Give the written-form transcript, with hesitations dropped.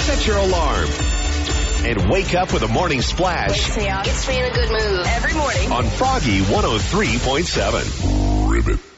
set your alarm, and wake up with a morning splash. Wakes me up. Gets me in a good mood. Every morning. On Froggy 103.7. Ribbit.